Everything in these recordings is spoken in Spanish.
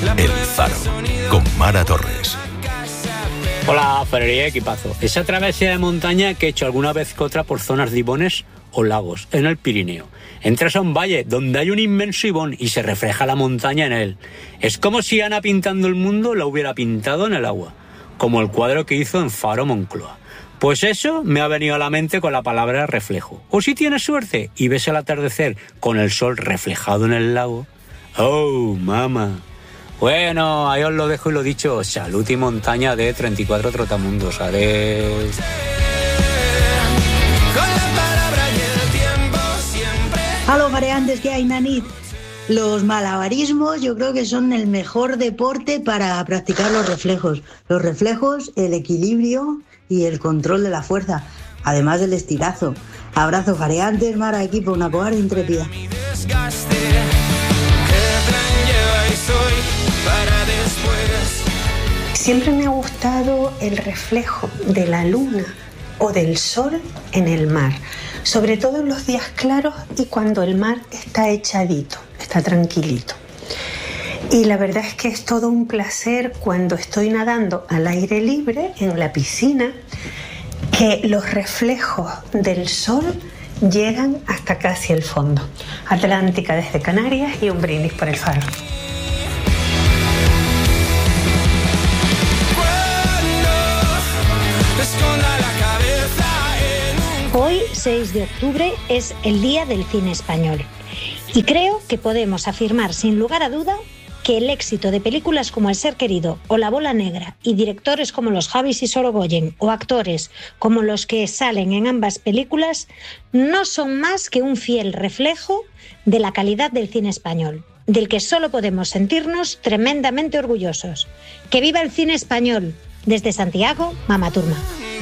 El Faro, con Mara Torres. Hola, Ferrería, equipazo. Esa travesía de montaña que he hecho alguna vez que otra por zonas de ibones o lagos, en el Pirineo. Entras a un valle donde hay un inmenso ibón y se refleja la montaña en él. Es como si Ana pintando el mundo la hubiera pintado en el agua, como el cuadro que hizo en Faro Moncloa. Pues eso me ha venido a la mente con la palabra reflejo. O si tienes suerte y ves el atardecer con el sol reflejado en el lago. ¡Oh, mamá! Bueno, ahí os lo dejo y lo dicho. Salud y montaña de 34 trotamundos. Adiós. Hola, mareantes, ¿qué hay, Nanit? Los malabarismos yo creo que son el mejor deporte para practicar los reflejos. Los reflejos, el equilibrio y el control de la fuerza, además del estirazo. Abrazo, jareantes, Mara, equipo, una cobarde intrépida. Siempre me ha gustado el reflejo de la luna o del sol en el mar, sobre todo en los días claros y cuando el mar está echadito, está tranquilito. Y la verdad es que es todo un placer cuando estoy nadando al aire libre en la piscina, que los reflejos del sol llegan hasta casi el fondo. Atlántica desde Canarias y un brindis por el Faro. Hoy, 6 de octubre, es el Día del Cine Español. Y creo que podemos afirmar sin lugar a duda que el éxito de películas como El Ser Querido o La Bola Negra y directores como los Javis y Sorogoyen o actores como los que salen en ambas películas no son más que un fiel reflejo de la calidad del cine español, del que solo podemos sentirnos tremendamente orgullosos. ¡Que viva el cine español! Desde Santiago, Mama Turma.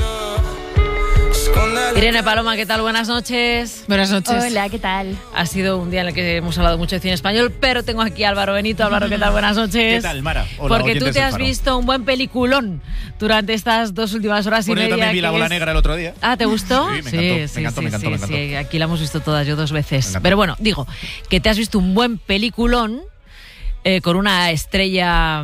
Irene Paloma, ¿qué tal? Buenas noches. Buenas noches. Hola, ¿qué tal? Ha sido un día en el que hemos hablado mucho de cine español, pero tengo aquí a Álvaro Benito. Álvaro, ¿qué tal? Buenas noches. ¿Qué tal, Mara? Hola, porque tú te has visto un buen peliculón durante estas 2 últimas horas y media. Yo también vi La Bola Negra el otro día. Ah, ¿te gustó? Sí, me encantó. Me encantó. Sí, aquí la hemos visto todas, yo 2 veces. Pero bueno, digo, que te has visto un buen peliculón con una estrella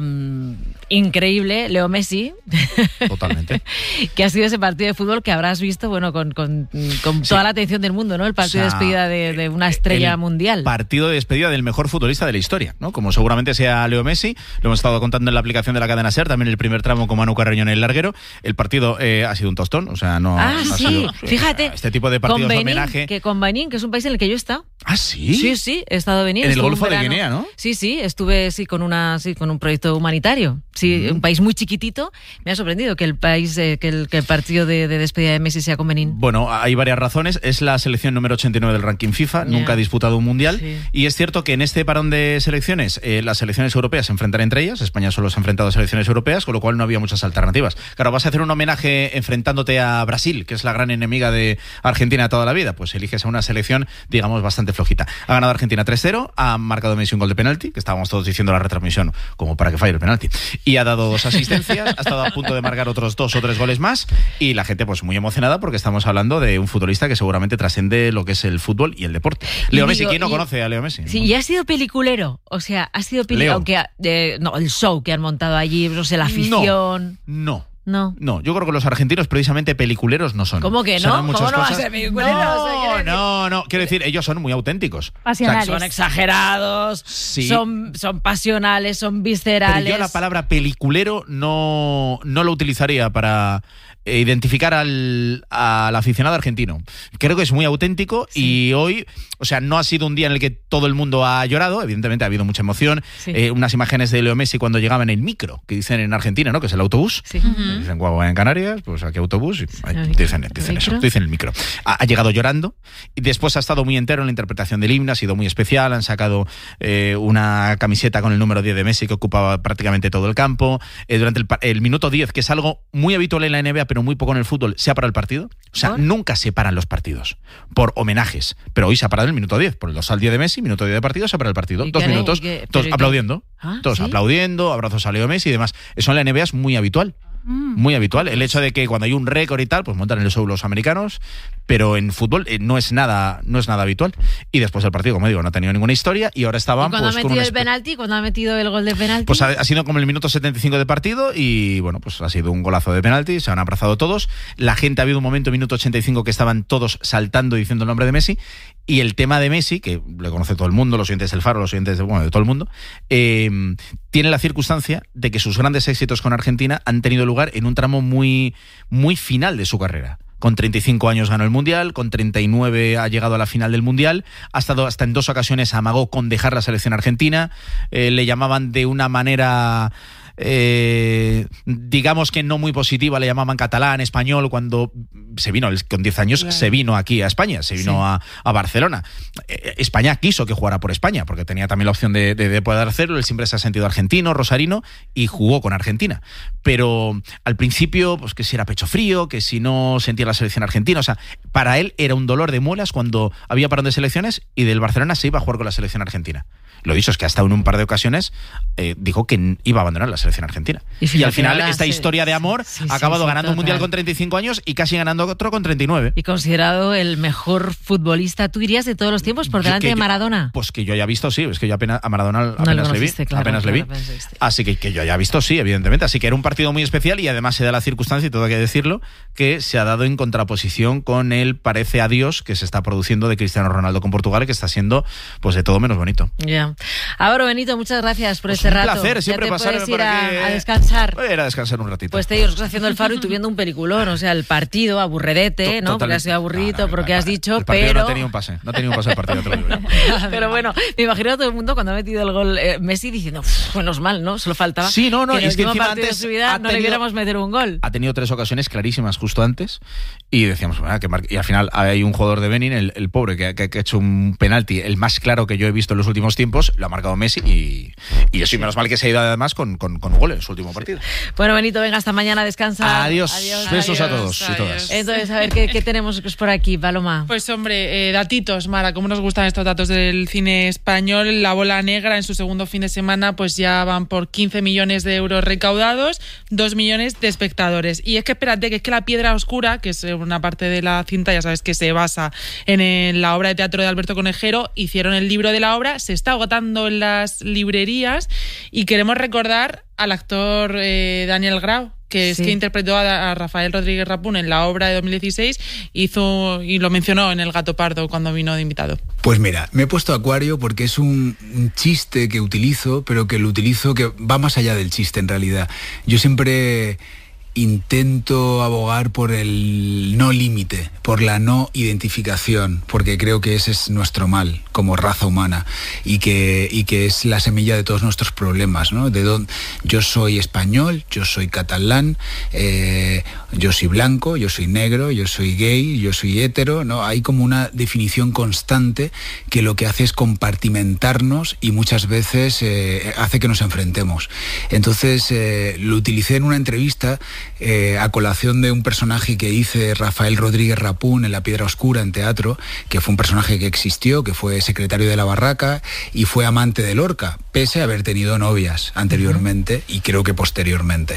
increíble, Leo Messi. Totalmente. Que ha sido ese partido de fútbol que habrás visto, bueno, con toda la atención del mundo, ¿no? El partido de despedida de una estrella mundial. Partido de despedida del mejor futbolista de la historia, ¿no? Como seguramente sea Leo Messi. Lo hemos estado contando en la aplicación de la cadena SER, también el primer tramo con Manu Carreño en el larguero. El partido ha sido un tostón, o sea, no ha sido, fíjate. Este tipo de partidos de homenaje. Que con Benín, que es un país en el que yo he estado. ¿Ah, sí? Sí, he estado en Benín. En el Golfo de Guinea, ¿no? Sí, estuve con un proyecto humanitario. Sí, un país muy chiquitito. Me ha sorprendido que el país, que el partido de despedida de Messi sea con Benín. Bueno, hay varias razones. Es la selección número 89 del ranking FIFA, nunca ha disputado un mundial. Sí. Y es cierto que en este parón de selecciones, las selecciones europeas se enfrentan entre ellas. España solo se ha enfrentado a selecciones europeas, con lo cual no había muchas alternativas. Claro, vas a hacer un homenaje enfrentándote a Brasil, que es la gran enemiga de Argentina toda la vida. Pues eliges a una selección, digamos, bastante flojita. Ha ganado Argentina 3-0, ha marcado Messi un gol de penalti, que estábamos todos diciendo en la retransmisión, como para que falle el penalti. Y ha dado 2 asistencias, ha estado a punto de marcar otros 2 o 3 goles más, y la gente pues muy emocionada porque estamos hablando de un futbolista que seguramente trasciende lo que es el fútbol y el deporte. Leo Messi, ¿quién no conoce a Leo Messi? Sí, y ha sido peliculero, o sea, ha sido peliculero, aunque el show que han montado allí, no sé, la afición. No, yo creo que los argentinos precisamente peliculeros no son. ¿Cómo que no? ¿Cómo no va a ser peliculeros? No, quiero decir, ellos son muy auténticos. Pasionales. O sea, son exagerados, sí. son pasionales, son viscerales. Pero yo la palabra peliculero no lo utilizaría para identificar al aficionado argentino. Creo que es muy auténtico, sí. Y hoy, o sea, no ha sido un día en el que todo el mundo ha llorado, evidentemente ha habido mucha emoción, sí. Unas imágenes de Leo Messi cuando llegaba en el micro, que dicen en Argentina, ¿no? Que es el autobús. Sí. Dicen guau, en Canarias, pues aquí autobús, y dicen eso, dicen el micro. Ha llegado llorando, y después ha estado muy entero en la interpretación del himno, ha sido muy especial, han sacado una camiseta con el número 10 de Messi que ocupaba prácticamente todo el campo. Durante el minuto 10, que es algo muy habitual en la NBA, pero muy poco en el fútbol, se ha parado el partido. O sea, nunca se paran los partidos por homenajes, pero hoy se ha parado el minuto 10, por el 2 al 10 de Messi, minuto 10 de partido, se ha parado el partido, 2 minutos, todos aplaudiendo, aplaudiendo, abrazos a Leo Messi y demás. Eso en la NBA es muy habitual. Muy habitual. El hecho de que cuando hay un récord y tal, pues montan el show los americanos, pero en fútbol no es nada habitual. Y después del partido, como digo, no ha tenido ninguna historia y ahora estaban... ¿Y cuando pues, ha metido el penalti? ¿Cuando ha metido el gol de penalti? Pues ha sido como el minuto 75 de partido y bueno, pues ha sido un golazo de penalti, se han abrazado todos. La gente, ha habido un momento, minuto 85, que estaban todos saltando diciendo el nombre de Messi. Y el tema de Messi, que le conoce todo el mundo, los oyentes del Faro, los oyentes de todo el mundo, tiene la circunstancia de que sus grandes éxitos con Argentina han tenido lugar en un tramo muy, muy final de su carrera. Con 35 años ganó el Mundial, con 39 ha llegado a la final del Mundial, ha estado hasta en 2 ocasiones amagó con dejar la selección argentina, le llamaban de una manera... digamos que no muy positiva, le llamaban catalán, español, cuando se vino con 10 años, claro. Se vino aquí a España, se vino a Barcelona. España quiso que jugara por España, porque tenía también la opción de poder hacerlo. Él siempre se ha sentido argentino, rosarino, y jugó con Argentina. Pero al principio, pues que si era pecho frío, que si no sentía la selección argentina, o sea, para él era un dolor de muelas cuando había parón de selecciones y del Barcelona se iba a jugar con la selección argentina. Lo dicho es que hasta en un par de ocasiones dijo que iba a abandonar la selección argentina. Y al final esta historia de amor ha acabado ganando un Mundial con 35 años y casi ganando otro con 39. Y considerado el mejor futbolista, ¿tú dirías, de todos los tiempos, por delante de Maradona? Pues que yo haya visto, sí. Es que yo a Maradona apenas le vi. Apenas le vi. Así que yo haya visto, sí, evidentemente. Así que era un partido muy especial y además se da la circunstancia, y todo hay que decirlo, que se ha dado en contraposición con el parece adiós que se está produciendo de Cristiano Ronaldo con Portugal, que está siendo pues de todo menos bonito. Ya. Ahora, Benito, muchas gracias por este rato. Un placer, siempre pasar por aquí a descansar. Voy a ir a descansar un ratito. Pues te digo, estás haciendo el Faro y tú viendo un peliculón, o sea, el partido aburredete, ¿no? Porque has sido aburrido, por lo que has dicho, el partido pero... no tenía un pase el partido, te lo digo. Pero bueno, me imagino a todo el mundo cuando ha metido el gol Messi diciendo, menos mal, ¿no? Solo faltaba sí, no, que en es que encima antes de su vida no le viéramos meter un gol. Ha tenido 3 ocasiones clarísimas justo antes y decíamos, y al final hay un jugador de Benin, el pobre, que ha hecho un penalti, el más claro que yo he visto en los últimos tiempos, lo ha marcado Messi y eso, y menos mal que se ha ido además con gol en su último partido. Bueno, Benito, venga, hasta mañana, descansa. Adiós. Besos a todos y todas. Entonces, a ver, ¿qué tenemos por aquí, Paloma? Pues hombre, datitos, Mara, ¿cómo nos gustan estos datos del cine español? La Bola Negra en su segundo fin de semana pues ya van por 15 millones de euros recaudados, 2 millones de espectadores. Y es que espérate, que es que La Piedra Oscura, que es una parte de la cinta, ya sabes que se basa en la obra de teatro de Alberto Conejero, hicieron el libro de la obra, se está agotando en las librerías y queremos recordar al actor Daniel Grau, que es que interpretó a Rafael Rodríguez Rapún en la obra de 2016, hizo y lo mencionó en El Gato Pardo cuando vino de invitado. Pues mira, me he puesto Acuario porque es un chiste que utilizo, pero que lo utilizo que va más allá del chiste en realidad. Yo siempre intento abogar por el no límite, por la no identificación, porque creo que ese es nuestro mal como raza humana y que es la semilla de todos nuestros problemas, ¿no? Yo soy español, yo soy catalán, yo soy blanco, yo soy negro, yo soy gay, yo soy hétero, ¿no? Hay como una definición constante que lo que hace es compartimentarnos y muchas veces hace que nos enfrentemos. Entonces lo utilicé en una entrevista a colación de un personaje que hice Rafael Rodríguez Rapún en La Piedra Oscura en teatro, que fue un personaje que existió, que fue secretario de la Barraca y fue amante de Lorca, pese a haber tenido novias anteriormente y creo que posteriormente.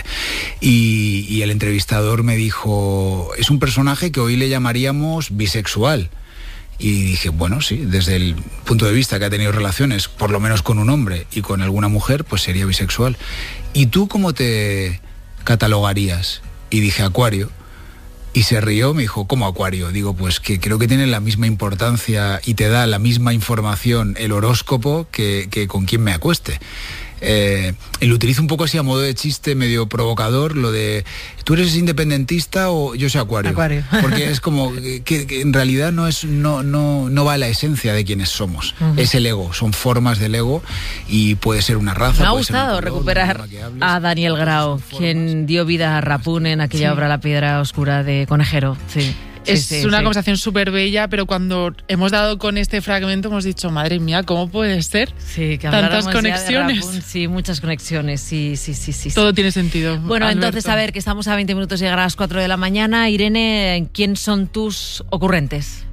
Y el entrevistador me dijo, es un personaje que hoy le llamaríamos bisexual. Y dije, bueno, sí, desde el punto de vista que ha tenido relaciones, por lo menos con un hombre y con alguna mujer, pues sería bisexual. ¿Y tú cómo te catalogarías? Y dije Acuario, y se rió, me dijo, ¿cómo Acuario? Digo, pues que creo que tiene la misma importancia y te da la misma información el horóscopo que con quien me acueste. Y lo utilizo un poco así a modo de chiste medio provocador, lo de ¿tú eres independentista o yo soy Acuario? Porque es como que en realidad no va a la esencia de quienes somos. Es el ego, son formas del ego y puede ser una raza. Me ha gustado recuperar a Daniel Grau, quien dio vida a Rapún en aquella obra La Piedra Oscura de Conejero. Sí. Es una conversación súper bella, pero cuando hemos dado con este fragmento hemos dicho, madre mía, ¿cómo puede ser? Sí, que tantas conexiones. Rapún, sí, muchas conexiones, sí. Todo tiene sentido. Bueno, Alberto. Entonces, a ver, que estamos a 20 minutos de llegar a las 4 de la mañana. Irene, ¿quién son tus ocurrentes?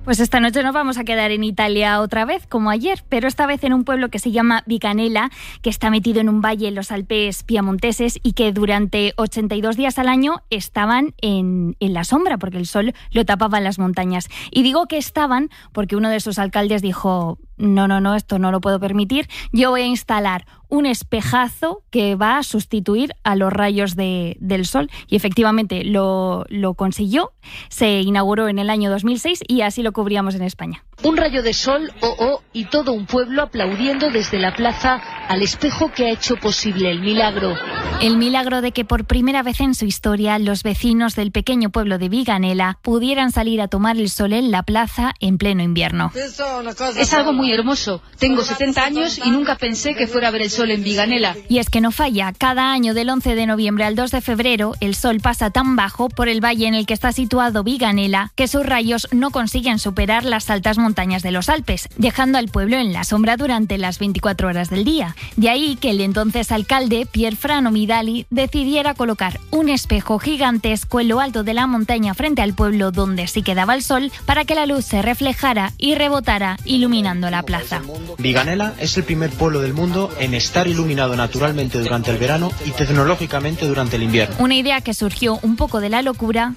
Pues esta noche nos vamos a quedar en Italia otra vez, como ayer, pero esta vez en un pueblo que se llama Viganella, que está metido en un valle en los Alpes piemonteses y que durante 82 días al año estaban en la sombra, porque el sol lo tapaba en las montañas. Y digo que estaban porque uno de sus alcaldes dijo: no, esto no lo puedo permitir, yo voy a instalar un espejazo que va a sustituir a los rayos del sol. Y efectivamente lo consiguió, se inauguró en el año 2006 y así lo cubríamos en España. Un rayo de sol, y todo un pueblo aplaudiendo desde la plaza al espejo que ha hecho posible el milagro. El milagro de que por primera vez en su historia los vecinos del pequeño pueblo de Viganella pudieran salir a tomar el sol en la plaza en pleno invierno. Es algo muy hermoso. Tengo 70 años y nunca pensé que fuera a ver el sol en Viganella. Y es que no falla, cada año del 11 de noviembre al 2 de febrero el sol pasa tan bajo por el valle en el que está situado Viganella que sus rayos no consiguen superar las altas montañas de los Alpes, dejando al pueblo en la sombra durante las 24 horas del día. De ahí que el entonces alcalde, Pierfranco Midali, decidiera colocar un espejo gigantesco en lo alto de la montaña frente al pueblo donde sí quedaba el sol para que la luz se reflejara y rebotara iluminando la plaza. Viganella es el primer pueblo del mundo en estar iluminado naturalmente durante el verano y tecnológicamente durante el invierno. Una idea que surgió un poco de la locura.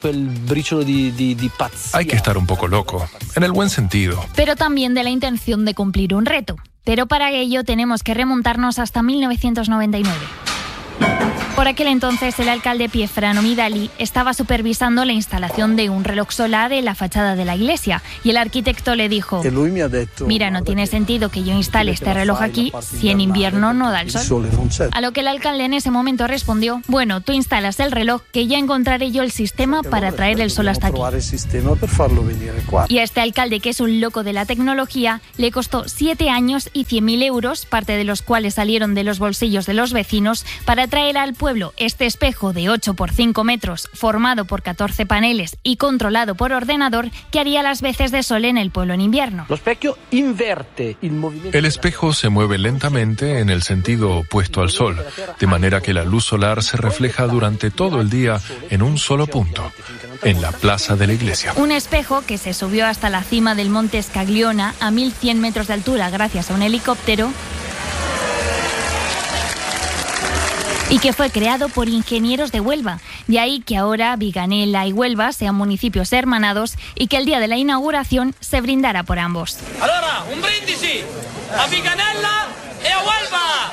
Hay que estar un poco loco, en el buen sentido. Pero también de la intención de cumplir un reto. Pero para ello tenemos que remontarnos hasta 1999. Por aquel entonces el alcalde Pierfranco Midali estaba supervisando la instalación de un reloj solar en la fachada de la iglesia y el arquitecto le dijo: mira, no tiene sentido que yo instale este reloj aquí si en invierno no da el sol. A lo que el alcalde en ese momento respondió: bueno, tú instalas el reloj que ya encontraré yo el sistema para traer el sol hasta aquí. Y a este alcalde, que es un loco de la tecnología, le costó 7 años y 100.000 euros, parte de los cuales salieron de los bolsillos de los vecinos, para traer al pueblo este espejo de 8 por 5 metros, formado por 14 paneles y controlado por ordenador, que haría las veces de sol en el pueblo en invierno. El espejo se mueve lentamente en el sentido opuesto al sol, de manera que la luz solar se refleja durante todo el día en un solo punto, en la plaza de la iglesia. Un espejo que se subió hasta la cima del monte Scagliona a 1.100 metros de altura gracias a un helicóptero y que fue creado por ingenieros de Huelva. De ahí que ahora Viganella y Huelva sean municipios hermanados y que el día de la inauguración se brindara por ambos. Allora, un brindisi a Viganella y a Huelva.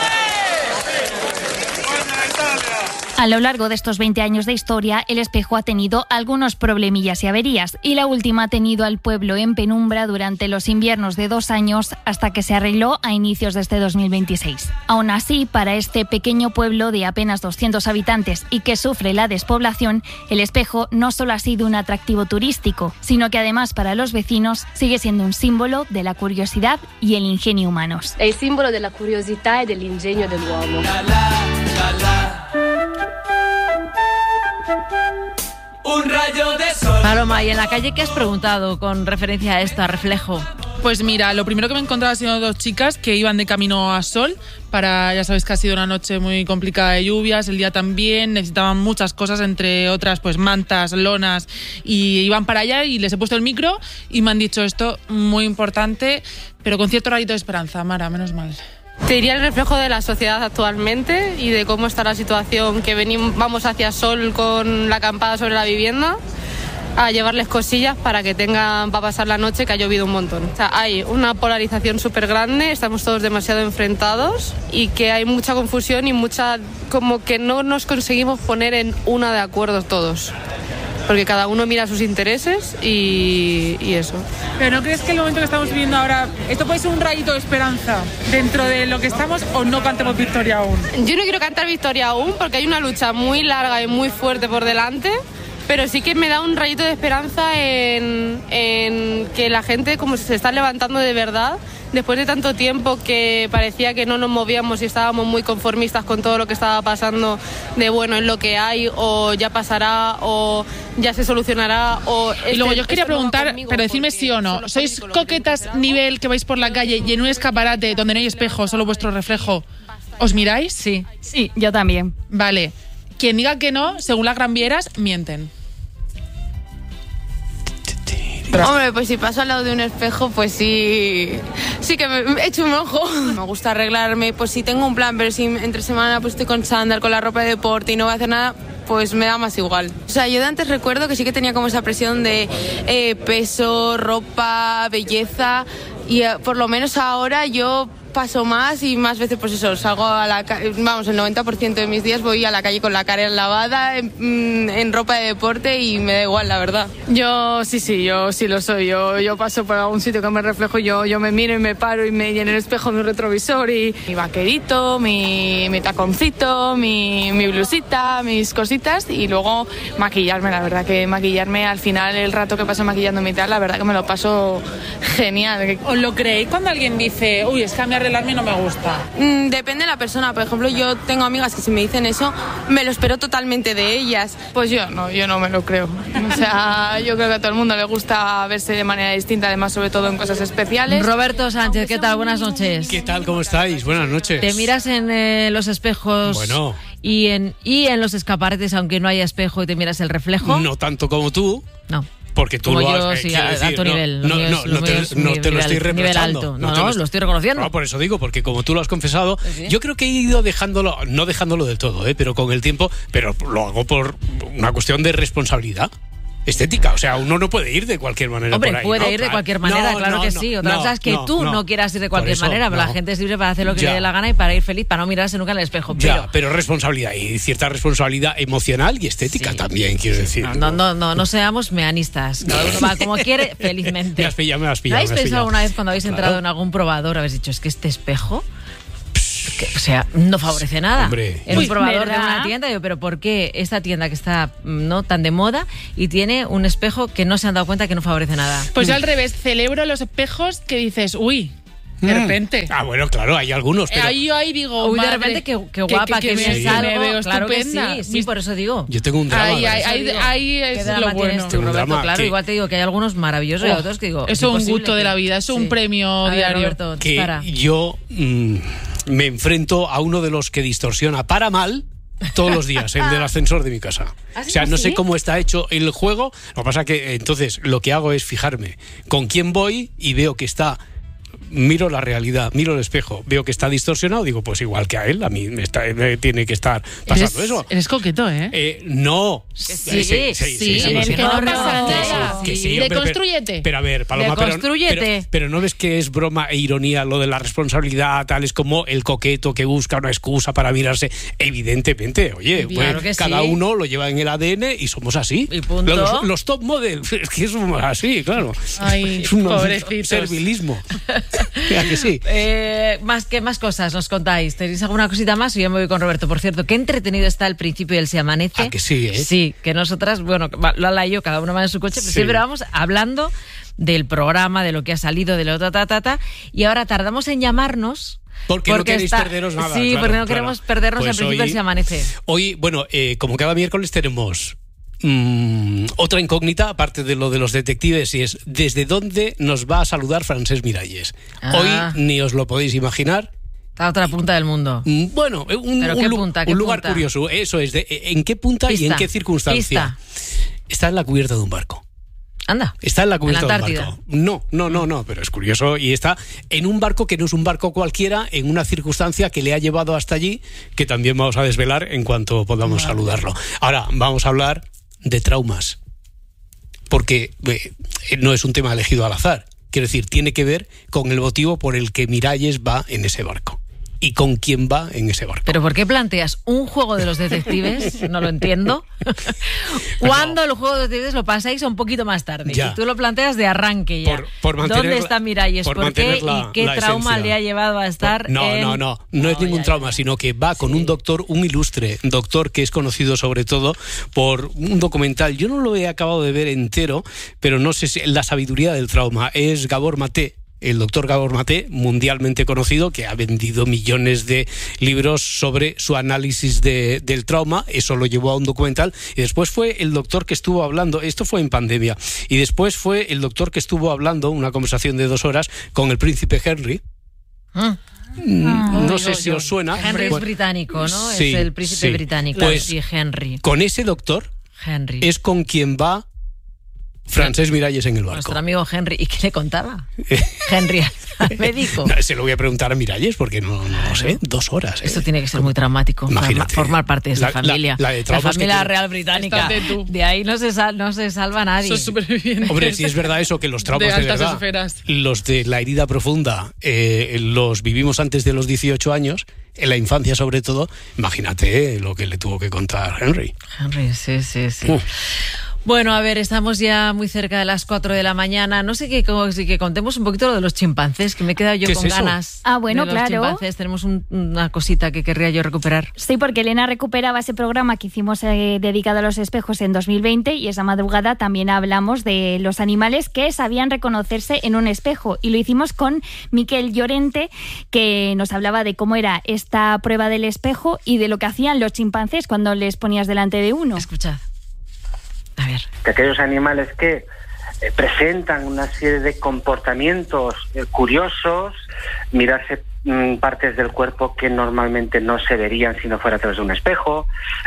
A lo largo de estos 20 años de historia, el espejo ha tenido algunos problemillas y averías, y la última ha tenido al pueblo en penumbra durante los inviernos de 2 años hasta que se arregló a inicios de este 2026. Aún así, para este pequeño pueblo de apenas 200 habitantes y que sufre la despoblación, el espejo no solo ha sido un atractivo turístico, sino que además para los vecinos sigue siendo un símbolo de la curiosidad y el ingenio humanos. Es el símbolo de la curiosidad y del ingenio del uomo. Un rayo de sol. Paloma, ¿y en la calle qué has preguntado con referencia a esto, a reflejo? Pues mira, lo primero que me he encontrado ha sido 2 chicas que iban de camino a Sol. Ya sabéis que ha sido una noche muy complicada de lluvias, el día también, necesitaban muchas cosas, entre otras pues mantas, lonas, y iban para allá y les he puesto el micro y me han dicho esto muy importante, pero con cierto rayito de esperanza. Mara, menos mal. Te diría el reflejo de la sociedad actualmente y de cómo está la situación, que vamos hacia Sol con la acampada sobre la vivienda a llevarles cosillas para que tengan para pasar la noche, que ha llovido un montón. O sea, hay una polarización súper grande, estamos todos demasiado enfrentados y que hay mucha confusión y como que no nos conseguimos poner en una de acuerdo todos. Porque cada uno mira sus intereses y eso. ¿Pero no crees que el momento que estamos viviendo ahora, esto puede ser un rayito de esperanza dentro de lo que estamos, o no cantemos victoria aún? Yo no quiero cantar victoria aún porque hay una lucha muy larga y muy fuerte por delante, pero sí que me da un rayito de esperanza en que la gente como se está levantando de verdad. Después de tanto tiempo que parecía que no nos movíamos y estábamos muy conformistas con todo lo que estaba pasando, de bueno, es lo que hay, o ya pasará, o ya se solucionará, o... Y luego yo os quería preguntar, pero decirme sí o no, ¿sois coquetas nivel que vais por la calle y en un escaparate donde no hay espejo, solo vuestro reflejo, os miráis? Sí, yo también. Vale, quien diga que no, según las Gran Vieras, mienten. Hombre, pues si paso al lado de un espejo, pues sí que me echo un ojo. Me gusta arreglarme, pues si tengo un plan, pero si entre semana pues estoy con chándal, con la ropa de deporte y no voy a hacer nada, pues me da más igual. O sea, yo de antes recuerdo que sí que tenía como esa presión de peso, ropa, belleza, y por lo menos ahora yo paso más y más veces, pues eso, salgo a la calle, vamos, el 90% de mis días voy a la calle con la cara lavada, en ropa de deporte, y me da igual, la verdad. Yo sí lo soy. Yo paso por algún sitio que me reflejo, yo me miro y me paro y me lleno el espejo de un retrovisor y mi vaquerito, mi taconcito, mi blusita, mis cositas, y luego maquillarme. La verdad que maquillarme, al final, el rato que paso maquillándome y tal, la verdad que me lo paso genial. ¿Os lo creéis cuando alguien dice, uy, es que a mí arreglarme no me gusta? Depende de la persona. Por ejemplo, yo tengo amigas que si me dicen eso, me lo espero totalmente de ellas. Pues yo no me lo creo. O sea, yo creo que a todo el mundo le gusta verse de manera distinta, además, sobre todo en cosas especiales. Roberto Sánchez, ¿qué tal? Buenas noches. ¿Qué tal? ¿Cómo estáis? Buenas noches. ¿Te miras en los espejos y en los escaparates, aunque no haya espejo, y te miras el reflejo? No tanto como tú. No. Porque tú como lo yo, has sí, a tu nivel. No te lo estoy reprochando. Nivel alto. No, lo estoy reconociendo. No, por eso digo, porque como tú lo has confesado, sí. Yo creo que he ido no dejándolo del todo, pero con el tiempo, pero lo hago por una cuestión de responsabilidad estética. O sea, uno no puede ir de cualquier manera. Hombre, por ahí, puede ir de cualquier manera, claro que sí. Otra cosa es que tú no quieras ir de cualquier manera, pero la gente es libre para hacer lo que le dé la gana y para ir feliz, para no mirarse nunca en el espejo. Pero responsabilidad, y cierta responsabilidad emocional y estética también, quiero decir. No seamos meanistas. Cada uno va como quiere, felizmente. Me has pillado. ¿No habéis pensado alguna vez cuando habéis entrado en algún probador, habéis dicho, es que este espejo, o sea, no favorece nada? Hombre, en un probador de una tienda, digo, pero ¿por qué esta tienda que está no tan de moda y tiene un espejo que no se han dado cuenta que no favorece nada? Pues yo al revés, celebro los espejos que dices, uy, de repente. Bueno, claro, hay algunos, pero ahí digo, uy, de repente qué guapa, que me salgo, veo claro estupenda. Que sí, por eso digo. Yo tengo un drama. Ahí es lo bueno. Tú, Roberto, claro, igual te digo que hay algunos maravillosos y otros que digo, es un gusto de la vida, es un premio diario. Roberto, que yo me enfrento a uno de los que distorsiona para mal todos los días, el del ascensor de mi casa. O sea, no sé cómo está hecho el juego. Lo que pasa que entonces lo que hago es fijarme con quién voy y veo que miro la realidad, miro el espejo, veo que está distorsionado, digo, pues igual que a él, a mí me tiene que estar pasando eso. Eres coqueto, ¿eh? No. Sí, en el que no pasa nada. Deconstrúyete. Pero a ver, Paloma, pero ¿no ves que es broma e ironía lo de la responsabilidad, tal? Es como el coqueto que busca una excusa para mirarse. Evidentemente, oye, claro, pues, cada uno lo lleva en el ADN y somos así. Y punto. Los top model, es que somos así, claro. Ay, es un pobrecitos. servilismo. Que sí. Más cosas nos contáis. ¿Tenéis alguna cosita más? Y yo me voy con Roberto. Por cierto, qué entretenido está el principio del Se Amanece. Que sí, Sí, que nosotras, bueno, Lola y yo, cada uno va en su coche, pero siempre vamos hablando del programa, de lo que ha salido, de lo y ahora tardamos en llamarnos. Porque no queréis perderos nada. Sí, porque no queremos perdernos pues el principio del Se Amanece. Hoy, bueno, como cada miércoles tenemos otra incógnita, aparte de lo de los detectives, y es ¿desde dónde nos va a saludar Francesc Miralles? Hoy ni os lo podéis imaginar. A otra punta del mundo. Bueno, un lugar curioso. Eso es, ¿en qué punta y en qué circunstancia? Está en la cubierta de un barco. Anda. Está en la cubierta de un barco. No, pero es curioso. Y está en un barco que no es un barco cualquiera, en una circunstancia que le ha llevado hasta allí, que también vamos a desvelar en cuanto podamos saludarlo. Ahora, vamos a hablar de traumas. Porque no es un tema elegido al azar. Quiero decir, tiene que ver con el motivo por el que Miralles va en ese barco. ¿Y con quién va en ese barco? ¿Pero por qué planteas un juego de los detectives? No lo entiendo. ¿Cuándo el juego de los detectives lo pasáis un poquito más tarde? Y tú lo planteas de arranque ya. ¿Dónde está Miralles? ¿Por qué? ¿Y qué trauma le ha llevado a estar No es ningún trauma, sino que va con un doctor, un ilustre doctor que es conocido sobre todo por un documental. Yo no lo he acabado de ver entero, pero no sé si La sabiduría del trauma. Es Gabor Maté. El doctor Gabor Maté, mundialmente conocido, que ha vendido millones de libros sobre su análisis del trauma. Eso lo llevó a un documental. Y después fue el doctor que estuvo hablando, esto fue en pandemia, y después fue el doctor que estuvo hablando, una conversación de 2 horas, con el príncipe Henry. No sé si os suena. Henry es británico, ¿no? Sí, es el príncipe británico. Pues, sí, Henry. Con ese doctor es con quien va Francesc Miralles en el barco. Nuestro amigo Henry. ¿Y qué le contaba? Henry al médico. No, se lo voy a preguntar a Miralles porque no sé, 2 horas. Esto tiene que ser muy traumático. Imagínate. Formar parte de esa familia. La familia real británica. De ahí no se salva nadie. Son supervivientes. Hombre, si es verdad eso, que los traumas de verdad, esferas. Los de la herida profunda, los vivimos antes de los 18 años, en la infancia sobre todo. Imagínate lo que le tuvo que contar Henry. Sí. Bueno, a ver, estamos ya muy cerca de las 4 de la mañana. No sé que contemos un poquito lo de los chimpancés, que me he quedado yo con ganas. Bueno, de los chimpancés. Tenemos una cosita que querría yo recuperar. Sí, porque Elena recuperaba ese programa que hicimos dedicado a los espejos en 2020 y esa madrugada también hablamos de los animales que sabían reconocerse en un espejo. Y lo hicimos con Miquel Llorente, que nos hablaba de cómo era esta prueba del espejo y de lo que hacían los chimpancés cuando les ponías delante de uno. Escuchad. A ver. De aquellos animales que presentan una serie de comportamientos curiosos, mirarse partes del cuerpo que normalmente no se verían si no fuera a través de un espejo,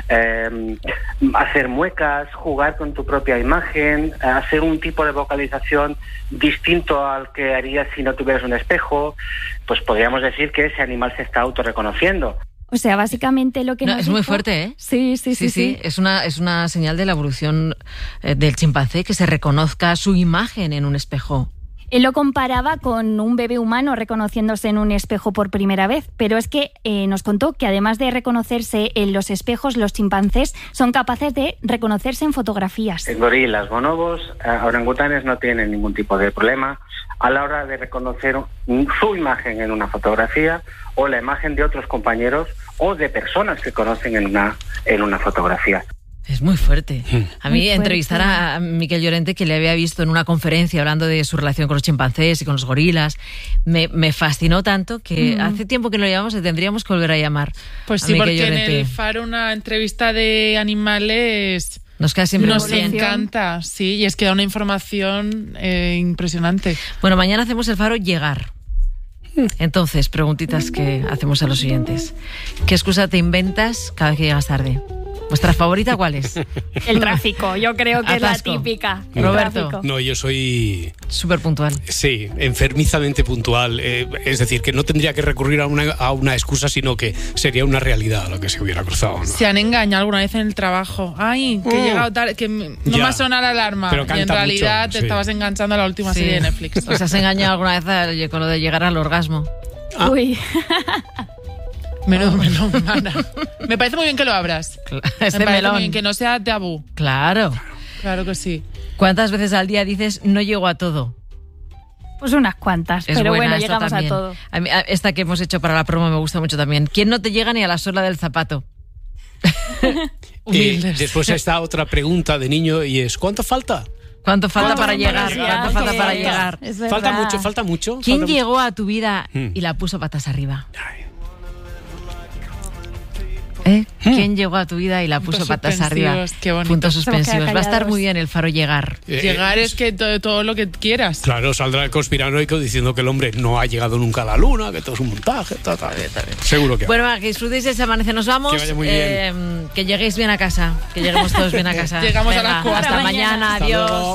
hacer muecas, jugar con tu propia imagen, hacer un tipo de vocalización distinto al que harías si no tuvieras un espejo, pues podríamos decir que ese animal se está autorreconociendo. O sea, básicamente lo que nos es dijo... muy fuerte, ¿eh? Sí. Es una señal de la evolución del chimpancé que se reconozca su imagen en un espejo. Él lo comparaba con un bebé humano reconociéndose en un espejo por primera vez, pero es que nos contó que además de reconocerse en los espejos, los chimpancés son capaces de reconocerse en fotografías. Gorilas, bonobos, orangutanes no tienen ningún tipo de problema a la hora de reconocer su imagen en una fotografía o la imagen de otros compañeros o de personas que conocen en una fotografía. Es muy fuerte. A mí entrevistar a Miquel Llorente, que le había visto en una conferencia hablando de su relación con los chimpancés y con los gorilas, me fascinó tanto que hace tiempo que no lo llamamos y tendríamos que volver a llamar. Pues sí, porque Llorente. En el Faro una entrevista de animales... Nos queda siempre Nos encanta, sí, y es que da una información impresionante. Bueno, mañana hacemos el Faro Llegar. Entonces, preguntitas que hacemos a los oyentes. ¿Qué excusa te inventas cada vez que llegas tarde? ¿Vuestra favorita cuál es? El tráfico, yo creo que Atasco. Es la típica. Roberto. Tráfico. No, yo soy... súper puntual. Sí, enfermizamente puntual. Es decir, que no tendría que recurrir a una excusa, sino que sería una realidad lo que se hubiera cruzado, ¿no? Se han engañado alguna vez en el trabajo. Ay, que he llegado tarde, que no me ha sonado la alarma. Pero y en realidad mucho, te estabas enganchando a la última serie de Netflix. ¿Os has engañado alguna vez con lo de llegar al orgasmo? Uy... Menudo melón, Ana. Me parece muy bien que lo abras. Este me parece melón. muy bien que no sea tabú. Claro. Claro que sí. ¿Cuántas veces al día dices no llego a todo? Pues unas cuantas, es pero buena, bueno, llegamos también. a todo. A mí, esta que hemos hecho para la promo me gusta mucho también. ¿Quién no te llega ni a la suela del zapato? Después está otra pregunta de niño y es ¿cuánto falta? ¿Cuánto falta para llegar? ¿Cuánto falta para llegar? Falta mucho. ¿Quién llegó a tu vida y la puso patas arriba? ¿Quién llegó a tu vida y la puso patas arriba? Qué bonito. Puntos suspensivos. Va a estar muy bien el Faro Llegar. Llegar es que todo lo que quieras. Claro, saldrá el conspiranoico diciendo que el hombre no ha llegado nunca a la luna, que todo es un montaje. Seguro que... Bueno, que disfrutéis de ese amanecer. Nos vamos. Que vaya muy bien. Que lleguéis bien a casa. Que lleguemos todos bien a casa. Llegamos a las 4. Hasta mañana. Adiós.